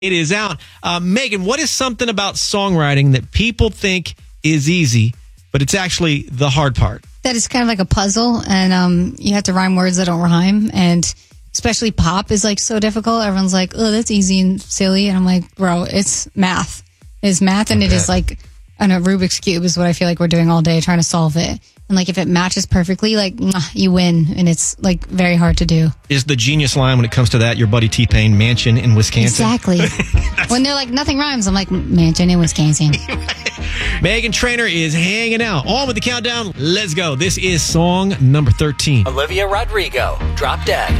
It is out. Megan, what is something about songwriting that people think is easy, but it's actually the hard part? That is kind of like a puzzle, and you have to rhyme words that don't rhyme, and especially pop is like so difficult. Everyone's like, oh, that's easy and silly, and I'm like, bro, it's math. It's math, and it is like a Rubik's Cube is what I feel like we're doing all day, trying to solve it. And like if it matches perfectly, like you win, and it's like very hard to do. Is the genius line when it comes to that your buddy T-Pain mansion in Wisconsin? Exactly. When they're like nothing rhymes, I'm like mansion in Wisconsin. Meghan Trainor is hanging out. On with the countdown. Let's go. This is song number 13. Olivia Rodrigo, Drop Dead.